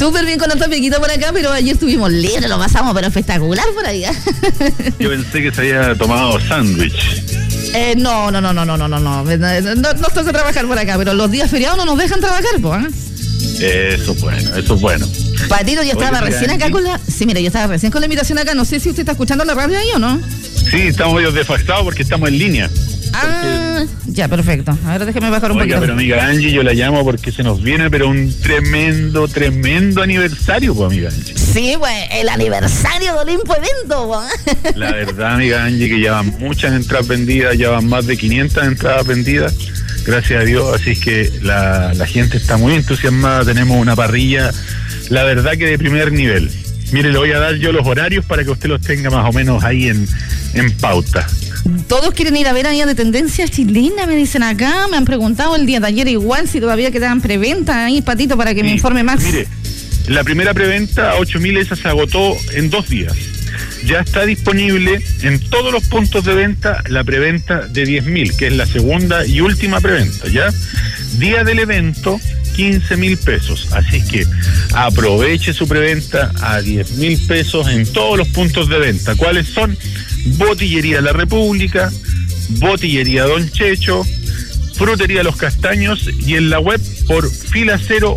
Súper bien con nuestro piquito por acá, pero ayer estuvimos libres, lo pasamos, pero espectacular por ahí. Yo pensé que se había tomado sándwich. No toca trabajar por acá, pero los días feriados no nos dejan trabajar, pues. Eso es bueno. Patito, yo estaba recién acá con la... Sí, mira, yo estaba recién con la invitación acá, no sé si usted está escuchando la radio ahí o no. Sí, estamos medio desfasados porque estamos en línea. Ya, perfecto. A ver, déjeme bajar un poquito. Pero amiga Angie, yo la llamo porque se nos viene, pero un tremendo aniversario, pues, amiga Angie. Sí, pues, el aniversario de Olimpo Evento, pues. La verdad, amiga Angie, que ya van muchas entradas vendidas, ya van más de 500 entradas vendidas, gracias a Dios, así es que la gente está muy entusiasmada, tenemos una parrilla, la verdad que de primer nivel. Mire, le voy a dar yo los horarios para que usted los tenga más o menos ahí en pauta. Todos quieren ir a ver allá de tendencia chilena, me dicen acá, me han preguntado el día de ayer igual si todavía quedaban preventa ahí, Patito, para que me informe más. Mire, la primera preventa a 8.000, esa se agotó en 2 días. Ya está disponible en todos los puntos de venta la preventa de 10.000, que es la segunda y última preventa, ¿ya? Día del evento, 15.000 pesos. Así que aproveche su preventa a 10.000 pesos en todos los puntos de venta. ¿Cuáles son? Botillería La República, Botillería Don Checho, Frutería Los Castaños y en la web por filacero.cl.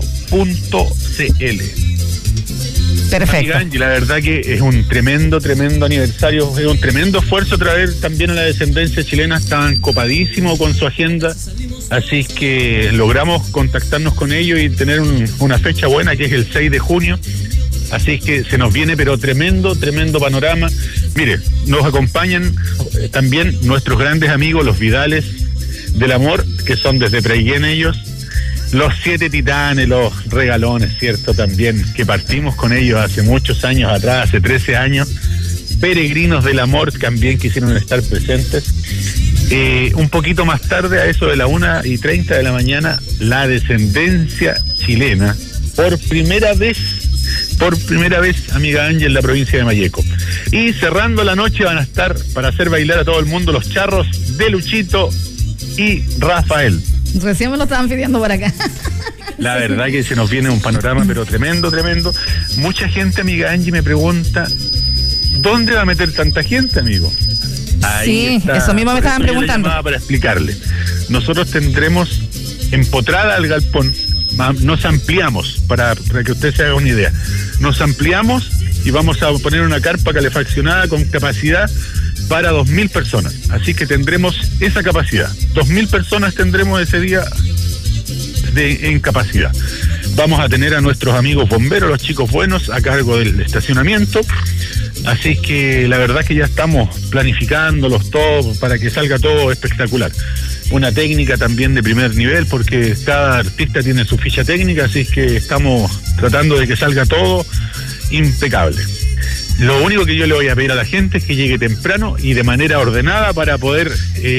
Perfecto. Y la verdad que es un tremendo aniversario, es un tremendo esfuerzo traer también a la descendencia chilena, estaban copadísimos con su agenda, así que logramos contactarnos con ellos y tener una fecha buena que es el 6 de junio, así que se nos viene pero tremendo panorama. Mire, nos acompañan también nuestros grandes amigos, los Vidales del Amor, que son desde Preguén ellos, los 7 Titanes, los regalones, ¿cierto? También, que partimos con ellos hace muchos años atrás, hace 13 años, Peregrinos del Amor también quisieron estar presentes. Un poquito más tarde, a eso de la 1:30 de la mañana, la descendencia chilena, por primera vez, amiga Ángel, en la provincia de Malleco. Y cerrando la noche van a estar, para hacer bailar a todo el mundo, los charros de Luchito y Rafael. Recién me lo estaban pidiendo por acá. La verdad que se nos viene un panorama, pero tremendo. Mucha gente, amiga Angie, me pregunta, ¿dónde va a meter tanta gente, amigo? Ahí sí, eso mismo me estaban preguntando. Para explicarle. Nosotros tendremos empotrada al galpón, nos ampliamos, para que usted se haga una idea. Nos ampliamos y vamos a poner una carpa calefaccionada con capacidad para 2.000 personas. Así que tendremos esa capacidad. 2.000 personas tendremos ese día en capacidad. Vamos a tener a nuestros amigos bomberos, los chicos buenos, a cargo del estacionamiento. Así que la verdad que ya estamos planificándolos todos para que salga todo espectacular. Una técnica también de primer nivel, porque cada artista tiene su ficha técnica, así que estamos tratando de que salga todo impecable. Lo único que yo le voy a pedir a la gente es que llegue temprano y de manera ordenada para poder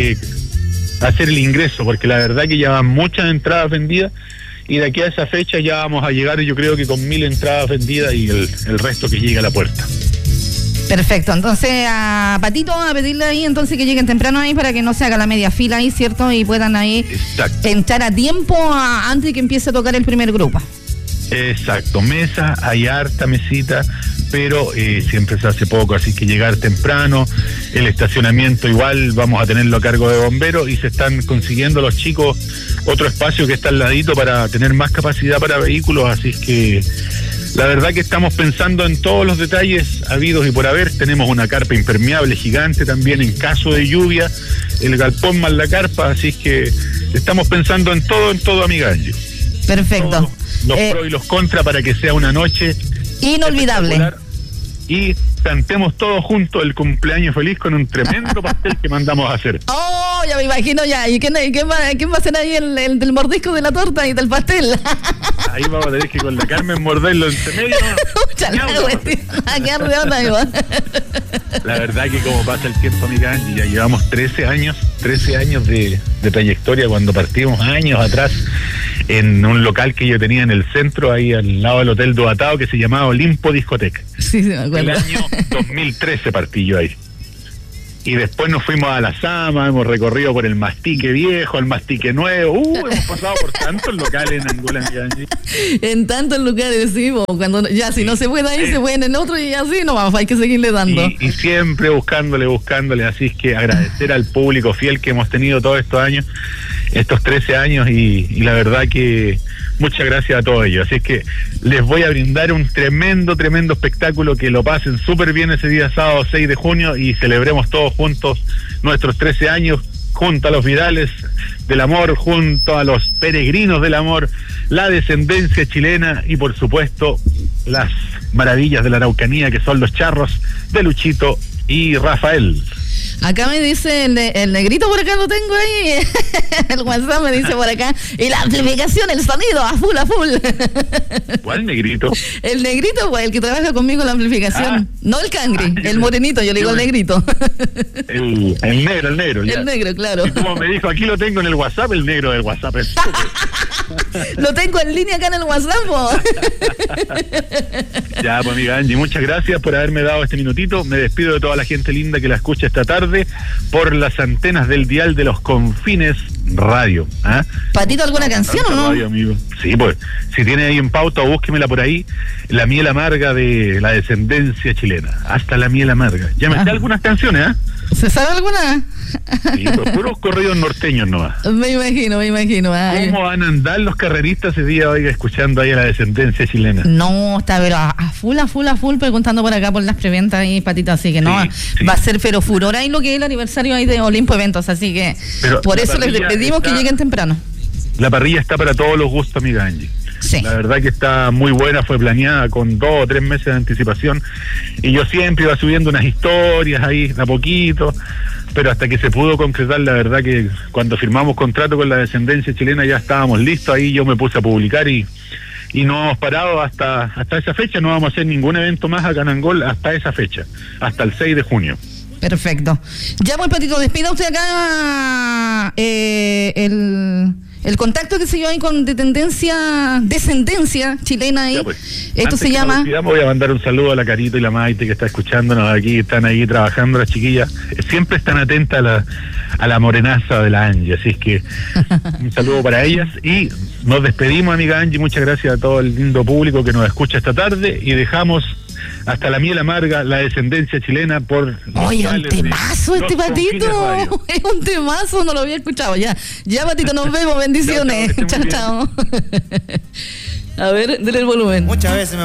hacer el ingreso, porque la verdad que ya van muchas entradas vendidas y de aquí a esa fecha ya vamos a llegar, yo creo que con 1.000 entradas vendidas y el resto que llegue a la puerta. Perfecto, entonces a Patito a pedirle ahí entonces que lleguen temprano ahí para que no se haga la media fila ahí, ¿cierto? Y puedan ahí entrar a tiempo antes de que empiece a tocar el primer grupo. Exacto, mesa, hay harta mesita, pero siempre se hace poco, así que llegar temprano. El estacionamiento igual vamos a tenerlo a cargo de bomberos y se están consiguiendo los chicos otro espacio que está al ladito para tener más capacidad para vehículos, así que la verdad que estamos pensando en todos los detalles habidos y por haber. Tenemos una carpa impermeable gigante también en caso de lluvia, el galpón más la carpa, así que estamos pensando en todo, amiga Angie. Perfecto. Los pros y los contras para que sea una noche inolvidable. Y cantemos todos juntos el cumpleaños feliz con un tremendo pastel que mandamos a hacer. Oh, ya me imagino ya. ¿Y quién va a ser ahí el del mordisco de la torta y del pastel? Ahí vamos a tener que con la Carmen morderlo entre medio. La verdad que como pasa el tiempo, amiga, y ya llevamos 13 años de trayectoria cuando partimos años atrás en un local que yo tenía en el centro, ahí al lado del Hotel Duatao, que se llamaba Olimpo Discoteca. Sí, me acuerdo. El año 2013 partí yo ahí. Y después nos fuimos a La Sama, hemos recorrido por el Mastique Viejo, el Mastique Nuevo. Hemos pasado por tantos locales en Angola, amiga Angie. En tantos lugares, sí, cuando ya si no se puede ahí, se pueden en otro y así nomás, hay que seguirle dando. Y siempre buscándole, así es que agradecer al público fiel que hemos tenido todos estos años, estos 13 años, y la verdad que muchas gracias a todos ellos. Así es que les voy a brindar un tremendo espectáculo, que lo pasen súper bien ese día sábado 6 de junio y celebremos todos juntos nuestros 13 años, junto a los Vidales del amor, junto a los peregrinos del amor, la descendencia chilena y por supuesto las maravillas de la Araucanía, que son los charros de Luchito y Rafael. Acá me dice el negrito, por acá lo tengo ahí, el WhatsApp me dice por acá, y la amplificación, el sonido, a full. ¿Cuál negrito? El negrito, pues, el que trabaja conmigo en la amplificación, no el cangri, el morenito, yo le digo el negrito. El negro. Ya. El negro, claro. Y como me dijo, aquí lo tengo en el WhatsApp, el negro del WhatsApp. Lo tengo en línea acá en el WhatsApp, po. Ya, pues amiga Angie, muchas gracias por haberme dado este minutito. Me despido de toda la gente linda que la escucha esta tarde por las antenas del dial de los Confines Radio. ¿Patito, alguna canción o no? Radio, amigo. Sí, pues, si tiene ahí en pauta, búsquemela por ahí. La miel amarga de la descendencia chilena. Hasta la miel amarga. Ya me sé algunas canciones, ¿Se sabe alguna? Sí, pues puros corridos norteños nomás. Me imagino. Ay. ¿Cómo van a andar los carreristas ese día, oiga, escuchando ahí a la descendencia chilena? No, está pero a full, preguntando por acá por las preventas y Patito, así que no, sí. Va a ser pero furor ahí lo que es el aniversario ahí de Olimpo Eventos, así que pero por eso les pedimos que lleguen temprano. La parrilla está para todos los gustos, amiga Angie. Sí. La verdad que está muy buena, fue planeada con 2 o 3 meses de anticipación y yo siempre iba subiendo unas historias ahí de a poquito, pero hasta que se pudo concretar, la verdad que cuando firmamos contrato con la descendencia chilena ya estábamos listos, ahí yo me puse a publicar y no hemos parado hasta esa fecha. No vamos a hacer ningún evento más acá en Angola hasta esa fecha, hasta el 6 de junio. Perfecto. Ya voy, Patito, despida usted acá el contacto que se dio ahí con descendencia chilena ahí. Ya, pues, esto se llama... Voy a mandar un saludo a la Carito y la Maite que está escuchándonos aquí, están ahí trabajando las chiquillas, siempre están atentas a la morenaza de la Angie, así es que un saludo para ellas y nos despedimos, amiga Angie, muchas gracias a todo el lindo público que nos escucha esta tarde y dejamos hasta la miel amarga, la descendencia chilena por... Oye, un temazo este Patito, es un temazo, no lo había escuchado. Ya Patito, nos vemos, bendiciones. Chao. A ver, denle el volumen. Muchas veces me